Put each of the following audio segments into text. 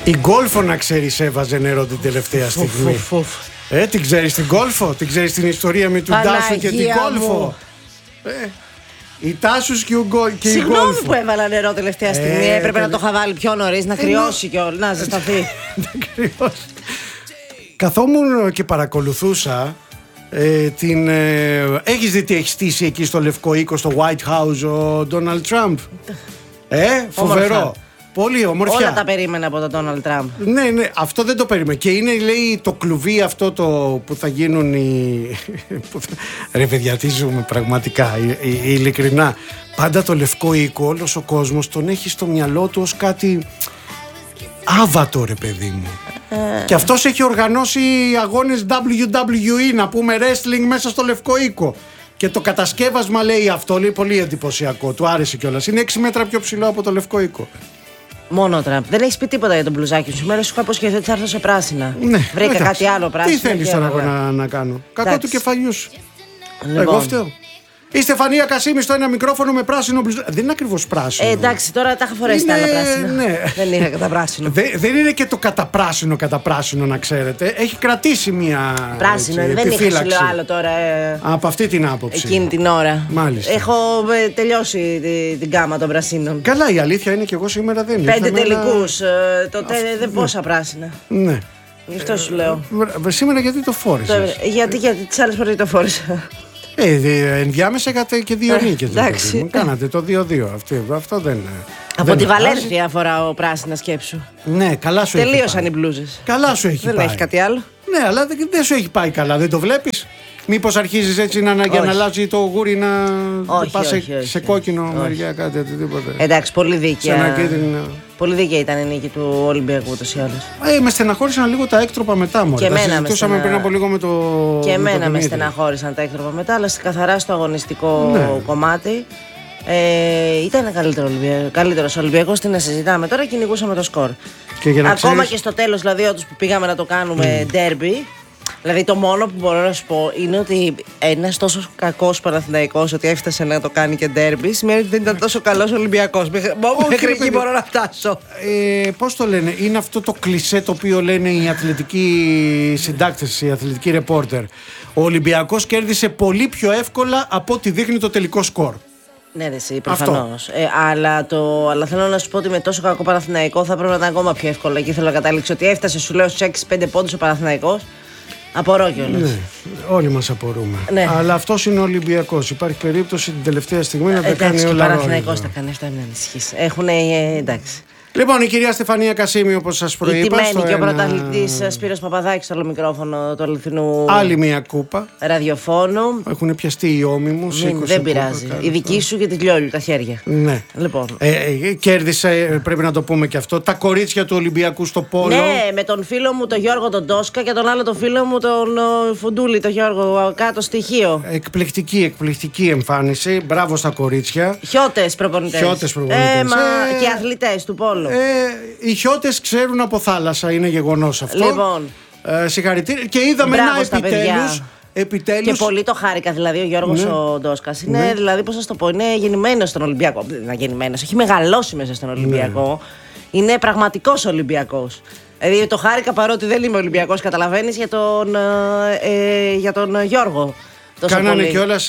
Η Γκόλφο, να ξέρεις, έβαζε νερό την τελευταία στιγμή. Την ξέρεις την Γκόλφο, την ξέρεις την ιστορία με τον Τάσο και την Γκόλφο. Οι Τάσους και η Γκόλφο. Συγγνώμη που έβαλα νερό τελευταία στιγμή. Έπρεπε να το είχα βάλει πιο νωρίς, να κρυώσει κιόλας, να ζεσταθεί. Καθόμουν και παρακολουθούσα έχεις δει τι έχει στήσει εκεί στο Λευκό Οίκο, στο White House, ο Ντόναλντ Τραμπ? Φοβερό. Όμορφα. Πολύ ομορφιά. Όλα τα περίμενα από τον Ντόναλντ Τραμπ. Ναι, αυτό δεν το περίμενα. Και είναι, λέει, το κλουβί αυτό που θα γίνουν οι... Ρε παιδιά, τι ζούμε πραγματικά, ειλικρινά. Πάντα το Λευκό Οίκο, όλος ο κόσμος τον έχει στο μυαλό του ως κάτι άβατο, ρε παιδί μου. Και αυτός έχει οργανώσει αγώνες WWE, να πούμε wrestling, μέσα στο Λευκό Οίκο. Και το κατασκεύασμα, λέει, αυτό, λέει, πολύ εντυπωσιακό. Του άρεσε κιόλας. Είναι 6 μέτρα πιο ψηλό από το Λευκό Οίκο. Μόνο ο Τραμπ. Δεν έχεις πει τίποτα για τον μπλουζάκι σου. Σήμερα σου είχα υποσχεθεί ότι θα έρθω σε πράσινα. Ναι, βρήκα κάτι άλλο πράσινο. Τι θέλεις τώρα να κάνω? Κακό του κεφαλιού σου. Λοιπόν. Εγώ φταίω. Η Στεφανία Κασίμη στο ένα μικρόφωνο με πράσινο μπλουζάκι. Δεν είναι ακριβώς πράσινο. Εντάξει, τώρα τα είχα φορέσει τα άλλα πράσινα. Ναι. Δεν είχα κατά πράσινο. Δεν είναι και το κατά πράσινο, να ξέρετε. Έχει κρατήσει μια. Πράσινο, δεν είχα, σου λέω άλλο τώρα. Από αυτή την άποψη. Εκείνη την ώρα. Μάλιστα. Έχω τελειώσει την γκάμα των πρασίνων. Καλά, η αλήθεια είναι και εγώ σήμερα δεν ήρθα. 5 τελικούς. Τότε δεν πόσα πράσινα. Ναι. Γι' αυτό σου λέω. Σήμερα γιατί το φόρεσες? Γιατί τις άλλες φορές το φόρεσα. Ενδιάμεσα είχατε και δύο νίκες. Κάνατε το 2-2. Αυτό δεν. Από τη Βαλένθια αφορά ο πράσινα, σκέψου. Ναι, καλά σου έχει πάει. Τελείωσαν οι μπλούζες. Καλά σου έχει πάει. Δεν έχει κάτι άλλο. Ναι, αλλά δεν σου έχει πάει καλά, δεν το βλέπεις? Μήπως αρχίζεις έτσι για να αλλάζει το γούρι να πας σε κόκκινο μεριά, κάτι οτιδήποτε? Εντάξει, πολύ δίκαια. Πολύ δίκαια ήταν η νίκη του Ολυμπιακού ούτως ή άλλως. Με στεναχώρησαν λίγο τα έκτροπα μετά μου. Και εμένα πριν από λίγο με το. Και εμένα με στεναχώρησαν τα έκτροπα μετά, αλλά καθαρά στο αγωνιστικό κομμάτι. Ήταν καλύτερος Ολυμπιακός, τι να συζητάμε τώρα, κυνηγούσαμε το σκορ. Ακόμα και στο τέλος, δηλαδή, όταν πήγαμε να το κάνουμε ντέρμπι. Δηλαδή, το μόνο που μπορώ να σου πω είναι ότι ένας τόσο κακός Παναθηναϊκός ότι έφτασε να το κάνει και ντέρμπι σημαίνει ότι δεν ήταν τόσο καλός Ολυμπιακός. Μέχρι εκεί μπορώ να φτάσω. Πώς το λένε, είναι αυτό το κλισέ το οποίο λένε οι αθλητικοί συντάκτες, οι αθλητικοί ρεπόρτερ. Ο Ολυμπιακός κέρδισε πολύ πιο εύκολα από ό,τι δείχνει το τελικό σκορ. Ναι, εσύ, προφανώς. Αλλά θέλω να σου πω ότι με τόσο κακό Παναθηναϊκό θα πρέπει να ήταν ακόμα πιο εύκολο. Εκεί θέλω να κατάληξω ότι έφτασε, σου λέω, στους 6-5 πόντους ο Παναθηναϊκός. Απορώ κιόλας. Ναι, όλοι μας απορούμε. Ναι. Αλλά αυτός είναι ο Ολυμπιακός. Υπάρχει περίπτωση την τελευταία στιγμή να τα κάνει όλα. Ο Παναθηναϊκός τα κάνει αυτά, μην ανησυχείς. εντάξει. Λοιπόν, η κυρία Στεφανία Κασίμη, όπως σας προείπα. Η τιμένη και ο πρωταθλητής Σπύρος Παπαδάκης στο άλλο μικρόφωνο του αληθινού. Άλλη μια κούπα. Ραδιοφώνου. Έχουν πιαστεί οι ώμοι μου. Δεν πειράζει. Η δική σου και τη Λιόλιου, τα χέρια. Ναι. Λοιπόν. Κέρδισε, πρέπει να το πούμε και αυτό, τα κορίτσια του Ολυμπιακού στο πόλο. Ναι, με τον φίλο μου τον Γιώργο τον Τόσκα και τον άλλο τον φίλο μου τον Φουντούλη, τον Γιώργο, κάτω στοιχείο. Εκπληκτική εμφάνιση. Μπράβο στα κορίτσια. Χιώτες προπονητές. Και αθλητές του πόλου. Οι χιώτες ξέρουν από θάλασσα, είναι γεγονός αυτό. Λοιπόν. Συγχαρητήρια. Και είδαμε επιτέλους. Και πολύ το χάρηκα, δηλαδή ο Γιώργος ο Ντόσκας είναι, δηλαδή, πώς θα το πω, είναι γεννημένος στον Ολυμπιακό. Δεν είναι γεννημένος, έχει μεγαλώσει μέσα στον Ολυμπιακό. Είναι πραγματικός Ολυμπιακός. Δηλαδή το χάρηκα παρότι δεν είμαι Ολυμπιακός, καταλαβαίνεις, για τον Γιώργο. Κάνανε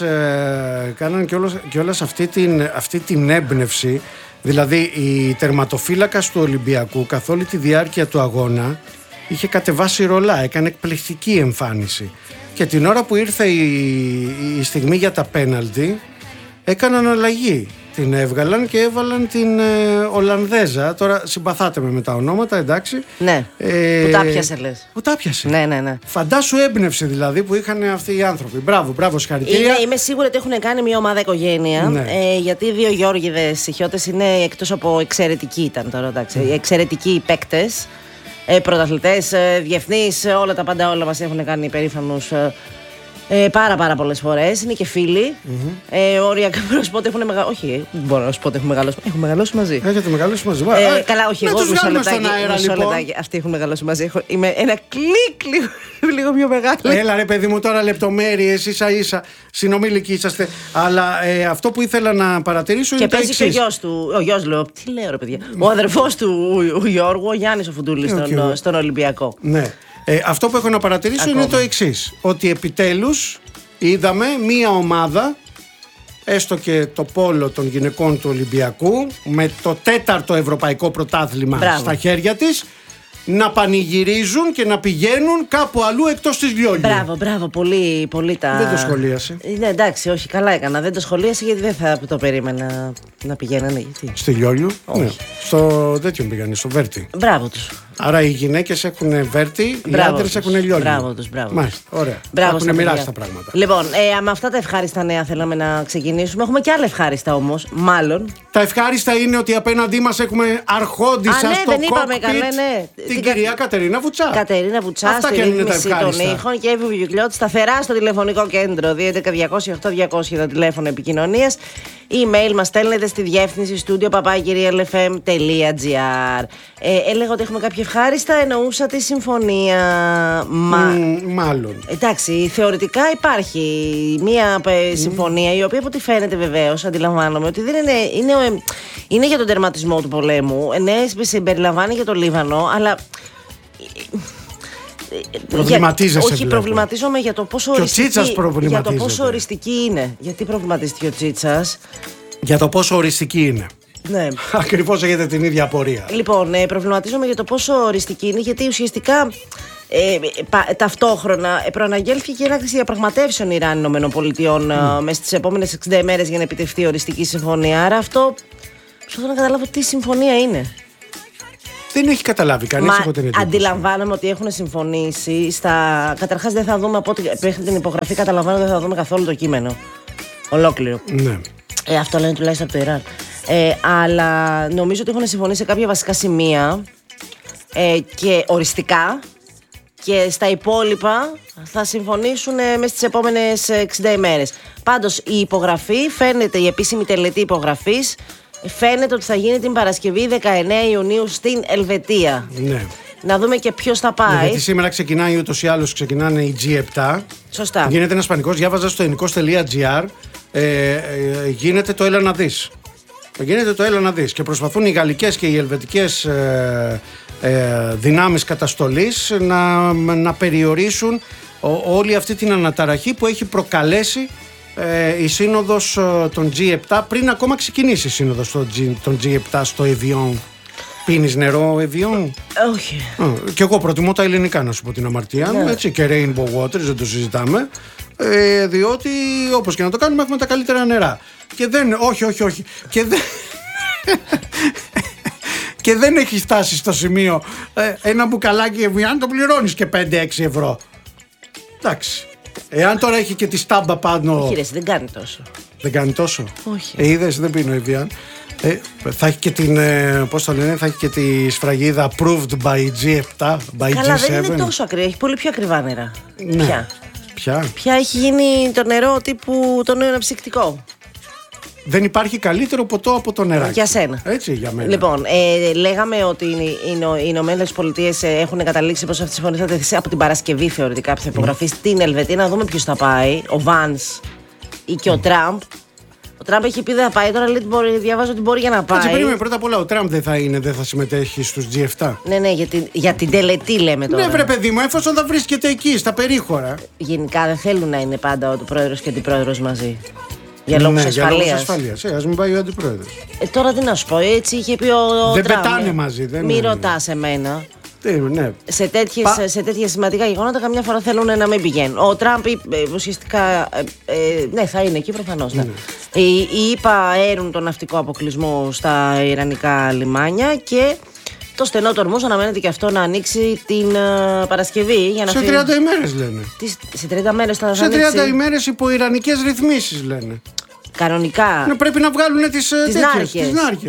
κιόλας αυτή την έμπνευση. Δηλαδή η τερματοφύλακας του Ολυμπιακού καθ' όλη τη διάρκεια του αγώνα είχε κατεβάσει ρολά, έκανε εκπληκτική εμφάνιση. Και την ώρα που ήρθε η στιγμή για τα πέναλτι έκαναν αλλαγή. Την έβγαλαν και έβαλαν την Ολλανδέζα. Τώρα συμπαθάτε με τα ονόματα, εντάξει. Ναι, που τα πιάσε λες. Που τα πιάσε. Ναι. Φαντάσου έμπνευση δηλαδή που είχαν αυτοί οι άνθρωποι. Μπράβο, συγχαρητήρια. Είμαι σίγουρη ότι έχουν κάνει μια ομάδα οικογένεια. Ναι. Γιατί οι δύο Γιώργηδες, οι χιώτες, είναι εκτός από εξαιρετικοί ήταν τώρα, εντάξει. Εξαιρετικοί παίκτες, πρωταθλητές, διεθνείς, όλα τα πάντα όλα μας έχουν κάνει υπερήφανους. Πάρα πολλές φορές. Είναι και φίλοι. Οριακά μπορώ να σου πω ότι έχουν μεγαλώσει. Όχι, μπορώ να σου πω ότι έχουν μεγαλώσει. Έχουν μεγαλώσει μαζί. Έχετε μεγαλώσει μαζί. Καλά, όχι, εγώ μισό λεπτάκι. Αυτοί έχουν μεγαλώσει μαζί. Είμαι ένα κλικ λίγο πιο μεγάλο. Έλα ρε παιδί μου, τώρα λεπτομέρειες, ίσα-ίσα συνομήλικοι είσαστε. Αλλά αυτό που ήθελα να παρατηρήσω είναι το εξής. Και παίζει και ο γιος του. Ο γιος, λέω. Τι λέω, ρε παιδιά. Ο αδερφός του, ο Γιώργου, ο Γιάννης ο Φουντούλης στον Ολυμπιακό. Ναι. Αυτό που έχω να παρατηρήσω είναι το εξής. Ότι επιτέλους είδαμε μία ομάδα, έστω και το πόλο των γυναικών του Ολυμπιακού, με το 4ο ευρωπαϊκό πρωτάθλημα στα χέρια της, να πανηγυρίζουν και να πηγαίνουν κάπου αλλού εκτός της Λιόλιου. Μπράβο, πολύ τα... Δεν το σχολίασε. Ναι, εντάξει, όχι, καλά έκανα. Δεν το σχολίασε γιατί δεν θα το περίμενα να πηγαίνανε. Γιατί... Στη Λιόλιου, ναι. Στο τέτοιο πήγανε, στο Βέρτι. Μπράβο τους. Άρα οι γυναίκες έχουν Βέρτι, οι άντρες έχουν Λιόλιου. Μπράβο τους. Μάλιστα, ωραία. Έχουν μοιράσει τα πράγματα. Λοιπόν, με αυτά τα ευχάριστα νέα θέλαμε να ξεκινήσουμε. Έχουμε και άλλα ευχάριστα όμως, μάλλον. Τα ευχάριστα είναι ότι απέναντί μας έχουμε αρχόντισσα στο κόκπιτ την κυρία Κατερίνα Βουτσά. Κατερίνα Βουτσά, στη ρύθμιση των ήχων και Εύη Βουγιουκλιώτη σταθερά στο τηλεφωνικό κέντρο 211-200-8200 το τηλέφωνο επικοινωνίας. Email μας στέλνετε στη διεύθυνση studio@lfm.gr. Έλεγα ότι έχουμε κάποια ευχάριστα, εννοούσα τη συμφωνία. Μάλλον. Εντάξει, θεωρητικά υπάρχει μια συμφωνία η οποία από ό,τι φαίνεται βεβαίως, αντιλαμβάνομαι ότι δεν είναι για τον τερματισμό του πολέμου. Ναι, συμπεριλαμβάνει για το Λίβανο, αλλά. Προβληματίζεσαι. Όχι, προβληματίζομαι για το πόσο οριστική είναι. Γιατί προβληματίστηκε ο Τσίτσας? Για το πόσο οριστική είναι. Ναι. Ακριβώς έχετε την ίδια απορία. Λοιπόν, προβληματίζομαι για το πόσο οριστική είναι, γιατί ουσιαστικά ταυτόχρονα προαναγγέλθηκε η έναρξη διαπραγματεύσεων Ιράν-Ηνωμένων Πολιτειών μέσα στις επόμενες 60 ημέρες για να επιτευχθεί οριστική συμφωνία. Άρα αυτό προσπαθώ να καταλάβω τι συμφωνία είναι. Δεν έχει καταλάβει κανείς, έχω την εντύπωση. Αντιλαμβάνομαι ότι έχουν συμφωνήσει καταρχάς δεν θα δούμε από ό,τι μέχρι την υπογραφή, καταλαβαίνω δεν θα δούμε καθόλου το κείμενο ολόκληρο. Ναι. Αυτό λένε τουλάχιστον από το Ιράν. Αλλά νομίζω ότι έχουν συμφωνήσει σε κάποια βασικά σημεία και οριστικά, και στα υπόλοιπα θα συμφωνήσουν μέσα στις επόμενες 60 ημέρες. Πάντως η υπογραφή φαίνεται, η επίσημη τελετή υπογραφής φαίνεται ότι θα γίνει την Παρασκευή 19 Ιουνίου στην Ελβετία. Ναι. Να δούμε και ποιος θα πάει. Γιατί σήμερα ξεκινάει ούτως ή άλλως, ξεκινάνε οι G7. Σωστά. Γίνεται ένας πανικός, διάβαζα στο ελληνικός.gr, γίνεται το έλα να δεις. Γίνεται το έλα να δεις και προσπαθούν οι γαλλικές και οι ελβετικές δυνάμεις καταστολής να περιορίσουν όλη αυτή την αναταραχή που έχει προκαλέσει η σύνοδος των G7 πριν ακόμα ξεκινήσει η σύνοδος των G7 στο Evian. Πίνεις νερό Evian? Όχι. Και εγώ προτιμώ τα ελληνικά, να σου πω την αμαρτία μου, έτσι, και Rainbow Waters, δεν το συζητάμε, διότι όπως και να το κάνουμε έχουμε τα καλύτερα νερά. Και δεν, όχι. Και δεν έχει φτάσει στο σημείο ένα μπουκαλάκι Evian το πληρώνεις και 5-6 ευρώ. Εντάξει. Εάν τώρα έχει και τη στάμπα πάνω. Όχι, δεν κάνει τόσο. Δεν κάνει τόσο. Όχι. Είδες, δεν πίνω Evian. Θα έχει και την, πώς το λένε, θα έχει και τη σφραγίδα approved by G7, by Καλά, G7. δεν είναι τόσο ακριβά, έχει πολύ πιο ακριβά νερά. Ναι. Πια έχει γίνει το νερό τύπου το νέο αναψυκτικό. Δεν υπάρχει καλύτερο ποτό από το νεράκι. Για σένα. Έτσι, για μένα. Λοιπόν, λέγαμε ότι οι Ηνωμένες Πολιτείες έχουν καταλήξει πως αυτή η συμφωνία θα τεθεί από την Παρασκευή θεωρητικά που θα υπογραφεί στην Ελβετία. Να δούμε ποιος θα πάει, ο Βάνς ή και ο Τραμπ. Ο Τραμπ έχει πει δεν θα πάει, τώρα λέει, διαβάζω ότι μπορεί για να πάει. Έτσι, περίμενε, πρώτα απ' όλα ο Τραμπ δεν θα συμμετέχει στους G7. Ναι, για την τελετή λέμε τώρα. Ναι, βρε παιδί μου, εφόσον θα βρίσκεται εκεί, στα περίχωρα. Γενικά δεν θέλουν να είναι πάντα ο πρόεδρος και ο αντιπρόεδρος μαζί. Για λόγους ασφαλείας. Ας μην πάει ο αντιπρόεδρος. Τώρα τι να σου πω, έτσι είχε πει ο δεν Τραμπ. Πετάνε μαζί, δεν Μην ρωτάς εμένα. Ναι. Σε τέτοια σημαντικά γεγονότα καμιά φορά θέλουν να μην πηγαίνουν. Ο Τραμπ ουσιαστικά ναι, θα είναι εκεί προφανώς. Ναι. Οι ΗΠΑ αέρουν τον ναυτικό αποκλεισμό στα ιρανικά λιμάνια και το στενό του ορμός αναμένεται και αυτό να ανοίξει την Παρασκευή. Για να σε 30 ημέρες λένε. Σε 30 μέρες θα σε 30 ημέρες υπό ιρανικές ρυθμίσεις λένε. Κανονικά. Πρέπει να βγάλουν τις νάρκες.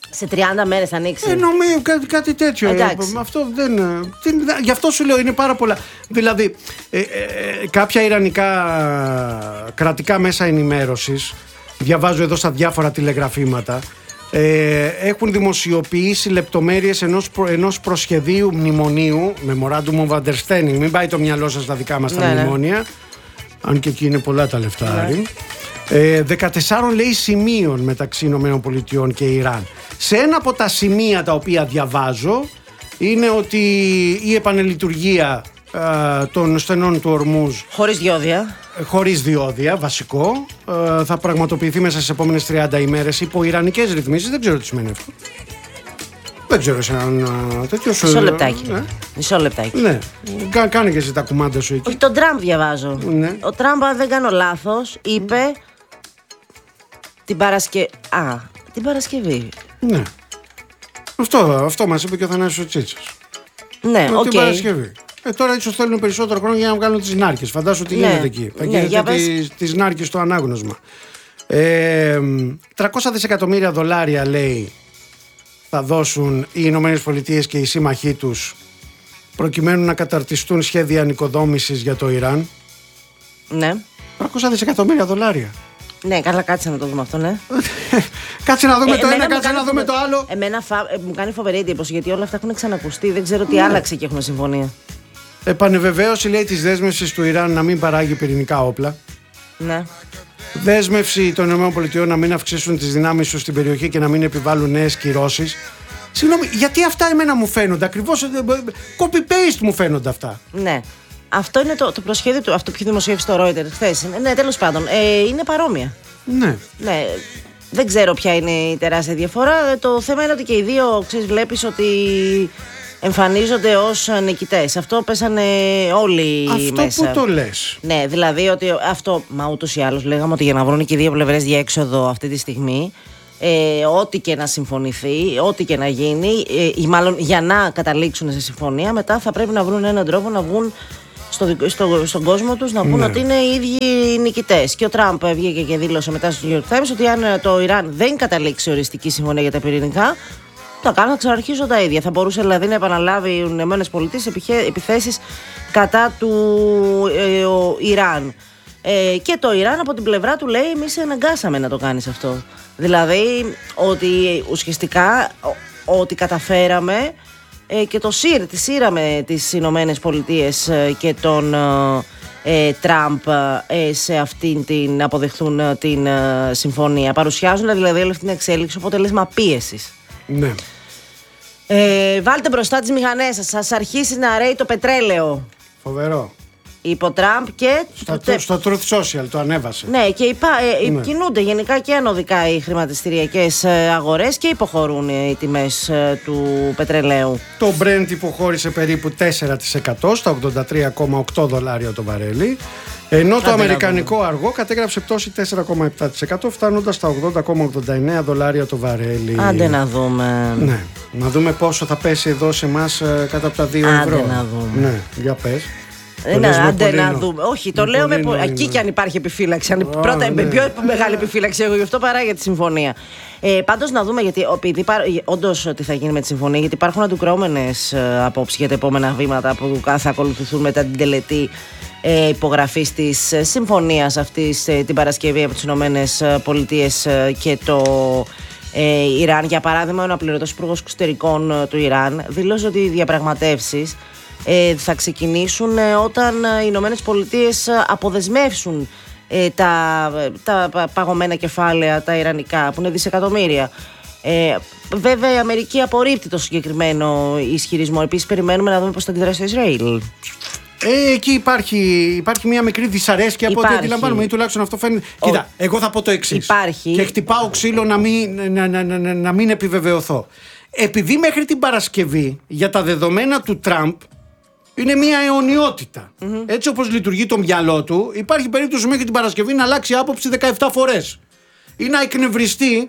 Σε 30 μέρες θα ανοίξει. Νομίζω κάτι τέτοιο. Αυτό δεν. Γι' αυτό σου λέω είναι πάρα πολλά. Δηλαδή, κάποια ιρανικά κρατικά μέσα ενημέρωσης, διαβάζω εδώ στα διάφορα τηλεγραφήματα, έχουν δημοσιοποιήσει λεπτομέρειες ενός προσχεδίου μνημονίου, Memorandum of Understanding. Μην πάει το μυαλό σας στα δικά μας τα μνημόνια, αν και εκεί είναι πολλά τα λεφτά. 14 λέει σημείων μεταξύ ΗΠΑ και Ιράν. Σε ένα από τα σημεία τα οποία διαβάζω είναι ότι η επανελειτουργία των στενών του Ορμούζ χωρίς διόδια, βασικό, θα πραγματοποιηθεί μέσα στις επόμενες 30 ημέρες υπό ιρανικές ρυθμίσεις. Δεν ξέρω τι σημαίνει αυτό. Δεν ξέρω σε έναν τέτοιο. Μισό λεπτάκι. Ναι. Κάνε και εσύ τα κουμάντα σου εκεί. Όχι, τον Τραμπ διαβάζω. Ναι. Ο Τραμπ, αν δεν κάνω λάθος, είπε την Παρασκευή. Ναι. Αυτό μας είπε και ο Θανάσης ο Τσίτσας. Ναι, οκ. Την Παρασκευή. Τώρα ίσως θέλουν περισσότερο χρόνο για να βγάλουν τις νάρκες. Φαντάσου τι γίνεται εκεί. Θα γίνεται τις νάρκες στο ανάγνωσμα. 300 δισεκατομμύρια δολάρια λέει θα δώσουν οι Ηνωμένες Πολιτείες και οι σύμμαχοί τους προκειμένου να καταρτιστούν σχέδια ανοικοδόμησης για το Ιράν. Ναι. 300 δισεκατομμύρια δολάρια. Ναι, καλά, κάτσε να το δούμε αυτό, ναι. Κάτσε να δούμε το ένα, κάτσε να δούμε το άλλο. Εμένα μου κάνει φοβερή εντύπωση γιατί όλα αυτά έχουν ξανακουστεί. Δεν ξέρω τι άλλαξε και έχουν συμφωνία. Επανεβεβαίωση λέει της δέσμευσης του Ιράν να μην παράγει πυρηνικά όπλα. Ναι. Δέσμευση των ΗΠΑ να μην αυξήσουν τις δυνάμεις τους στην περιοχή και να μην επιβάλλουν νέες κυρώσεις. Συγγνώμη, γιατί αυτά εμένα μου φαίνονται ακριβώς copy-paste μου φαίνονται αυτά. Ναι. Αυτό είναι το προσχέδιο του, αυτό που δημοσίευσε το Reuters χθες. Ναι, τέλος πάντων. Είναι παρόμοια. Ναι. Ναι. Δεν ξέρω ποια είναι η τεράστια διαφορά. Το θέμα είναι ότι και οι δύο, βλέπεις ότι εμφανίζονται ως νικητές. Αυτό πέσανε όλοι αυτό μέσα. Αυτό που το λες. Ναι, δηλαδή ότι αυτό, μα ούτως ή άλλως λέγαμε ότι για να βρουν και οι δύο πλευρές διέξοδο αυτή τη στιγμή, ό,τι και να συμφωνηθεί, ό,τι και να γίνει, ή μάλλον για να καταλήξουν σε συμφωνία, μετά θα πρέπει να βρουν έναν τρόπο να βγουν στον κόσμο τους να πούν ότι είναι οι ίδιοι νικητές. Και ο Τραμπ βγήκε και δήλωσε μετά στο New York Times ότι αν το Ιράν δεν καταλήξει οριστική συμφωνία για τα πυρηνικά, θα ξαναρχίσουν τα ίδια. Θα μπορούσε δηλαδή να επαναλάβει οι ΗΠΑ επιθέσεις κατά του Ιράν. Και το Ιράν από την πλευρά του λέει: εμείς αναγκάσαμε να το κάνεις αυτό. Δηλαδή ότι ουσιαστικά ότι καταφέραμε και σύραμε τις Ηνωμένες Πολιτείες και τον Τραμπ σε αυτήν την αποδεχθούν την συμφωνία. Παρουσιάζουν δηλαδή όλη αυτή την εξέλιξη αποτέλεσμα πίεσης. Ναι. Βάλτε μπροστά τις μηχανές σας αρχίσει να ρέει το πετρέλαιο. Φοβερό. Είπε ο Τραμπ και στο Truth Social το ανέβασε. Ναι, και κινούνται γενικά και ανωδικά οι χρηματιστηριακές αγορές και υποχωρούν οι τιμές του πετρελαίου. Το Brent υποχώρησε περίπου 4% στα $83,8 το βαρέλι, ενώ το αμερικανικό αργό κατέγραψε πτώση 4,7% φτάνοντας στα $80,89 το βαρέλι. Άντε να δούμε. Ναι, να δούμε πόσο θα πέσει εδώ σε εμάς κάτω από τα 2 ευρώ. Άντε να δούμε. Ναι, για πες. Άντε να δούμε. Όχι, το λέω με εκεί κι αν υπάρχει επιφύλαξη. Πρώτα, με πιο μεγάλη επιφύλαξη εγώ γι' αυτό παρά για τη συμφωνία. Πάντως να δούμε, γιατί όντως τι θα γίνει με τη συμφωνία, γιατί υπάρχουν αντικρουόμενες απόψεις για τα επόμενα βήματα που θα ακολουθηθούν μετά την τελετή υπογραφής της συμφωνίας αυτής την Παρασκευή από τις Ηνωμένες Πολιτείες και το Ιράν. Για παράδειγμα, ο αναπληρωτός υπουργός εξωτερικών του Ιράν δήλωσε ότι οι διαπραγματεύσεις θα ξεκινήσουν όταν οι Ηνωμένες Πολιτείες αποδεσμεύσουν τα παγωμένα κεφάλαια, τα ιρανικά, που είναι δισεκατομμύρια. Βέβαια η Αμερική απορρίπτει το συγκεκριμένο ισχυρισμό. Επίσης περιμένουμε να δούμε πώς θα αντιδράσει το Ισραήλ. Εκεί υπάρχει μια μικρή δυσαρέσκεια από ό,τι αντιλαμβάνομαι, ή τουλάχιστον αυτό φαίνεται. Κοίτα, εγώ θα πω το εξής. Και χτυπάω ξύλο να μην επιβεβαιωθώ. Επειδή μέχρι την Παρασκευή για τα δεδομένα του Τραμπ είναι μια αιωνιότητα. Έτσι όπως λειτουργεί το μυαλό του, υπάρχει περίπτωση μέχρι την Παρασκευή να αλλάξει άποψη 17 φορές. Ή να εκνευριστεί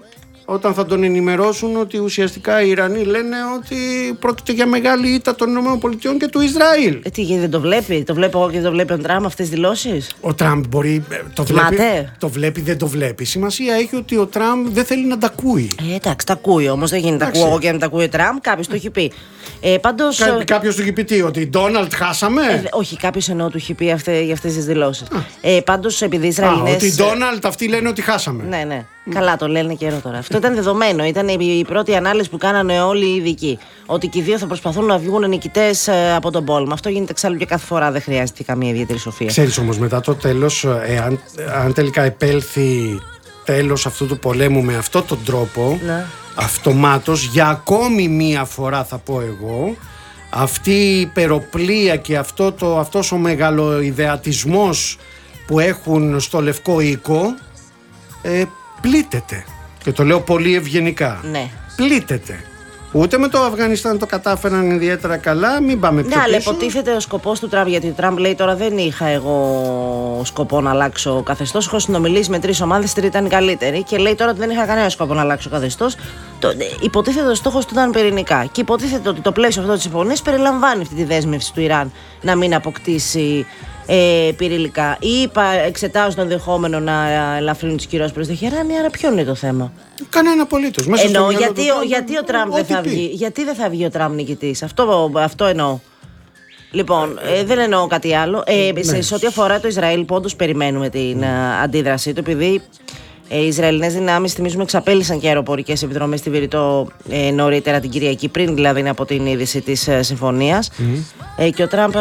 όταν θα τον ενημερώσουν ότι ουσιαστικά οι Ιρανοί λένε ότι πρόκειται για μεγάλη ήττα των ΗΠΑ και του Ισραήλ. Τι, δεν το βλέπει? Το βλέπω εγώ και δεν το βλέπει ο Τραμπ αυτές τις δηλώσεις? Ο Τραμπ μπορεί. Το βλέπει, δεν το βλέπει. Σημασία έχει ότι ο Τραμπ δεν θέλει να τα ακούει. Εντάξει, τα ακούει όμως. Δεν γίνεται να ακούω εγώ και να τα ακούει ο Τραμπ. Κάποιος το έχει πει. Κάποιος του έχει πει τι, ότι Ντόναλντ χάσαμε? Όχι, κάποιος εννοώ του έχει πει για αυτές τις δηλώσεις. Πάντως, επειδή οι Ισραηλινές. Ότι Ντόναλντ αυτοί λένε ότι χάσαμε. Ναι. Καλά, το λένε καιρό τώρα. Αυτό ήταν δεδομένο. Ήταν η πρώτη ανάλυση που κάνανε όλοι οι ειδικοί. Ότι και οι δύο θα προσπαθούν να βγουν νικητές από τον πόλεμο. Αυτό γίνεται εξάλλου και κάθε φορά. Δεν χρειάζεται καμία ιδιαίτερη σοφία. Ξέρεις όμως, μετά το τέλος, αν τελικά επέλθει τέλος αυτού του πολέμου με αυτόν τον τρόπο, αυτομάτως για ακόμη μία φορά θα πω εγώ, αυτή η υπεροπλία και αυτός ο μεγαλοειδεατισμός που έχουν στο Λευκό Οίκο πλήττεται. Και το λέω πολύ ευγενικά. Ναι. Πλήττεται. Ούτε με το Αφγανιστάν το κατάφεραν ιδιαίτερα καλά, μην πάμε πιο πίσω. Αλλά υποτίθεται ο σκοπός του Τραμπ, γιατί ο Τραμπ λέει τώρα δεν είχα εγώ σκοπό να αλλάξω καθεστώς. Έχω συνομιλήσει με 3 ομάδες, 3 ήταν οι καλύτεροι. Και λέει τώρα ότι δεν είχα κανένα σκοπό να αλλάξω καθεστώς. Υποτίθεται ο στόχος του ήταν πυρηνικά. Και υποτίθεται ότι το πλαίσιο αυτό της συμφωνίας περιλαμβάνει αυτή τη δέσμευση του Ιράν να μην αποκτήσει πυρηνικά. Ή εξετάζουν το ενδεχόμενο να ελαφρύνουν τις κυρώσεις προς τη Τεχεράνη, άρα ποιο είναι το θέμα? Κανένα απολύτως. Εννοώ γιατί ο Τραμπ δεν θα βγει. Γιατί δεν θα βγει ο Τραμπ νικητής? Αυτό εννοώ. Λοιπόν, δεν εννοώ κάτι άλλο. Σε ό,τι αφορά το Ισραήλ, που όντως περιμένουμε την αντίδρασή του, επειδή οι Ισραηλινές δυνάμεις, θυμίζουμε, εξαπέλυσαν και αεροπορικές επιδρομές στη Βηρητό νωρίτερα την Κυριακή, πριν δηλαδή από την είδηση της συμφωνίας. Και ο Τραμπ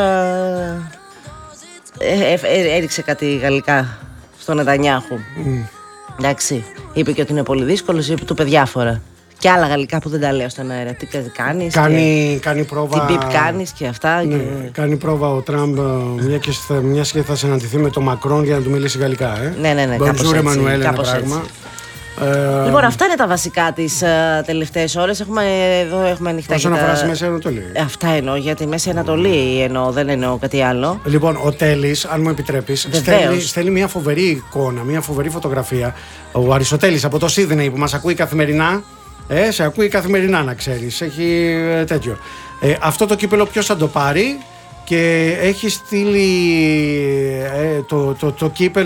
έριξε κάτι γαλλικά στον Νετανιάχου. Εντάξει, είπε και ότι είναι πολύ δύσκολος, είπε του διάφορα. Και άλλα γαλλικά που δεν τα λέω στον αέρα. Τι κάνεις, κάνει πρόβα. Τι μπιπ κάνεις και αυτά. Ναι, κάνει πρόβα ο Τραμπ, μια και θα συναντηθεί με τον Μακρόν για να του μιλήσει γαλλικά. Ναι, κάπως έτσι. Λοιπόν, αυτά είναι τα βασικά τις τελευταίες ώρες. Εδώ έχουμε ανοιχτά. Όσον αφορά στη Μέση Ανατολή. Αυτά εννοώ, για τη Μέση Ανατολή εννοώ, δεν εννοώ κάτι άλλο. Λοιπόν, ο Τέλης, αν μου επιτρέπεις, στέλνει μια φοβερή εικόνα, μια φοβερή φωτογραφία. Ο Αριστοτέλης από το Σίδνεϊ που μας ακούει καθημερινά. Σε ακούει καθημερινά, να ξέρεις. Έχει τέτοιο. Αυτό το κύπελο ποιος θα το πάρει? Και έχει στείλει το κύπελο.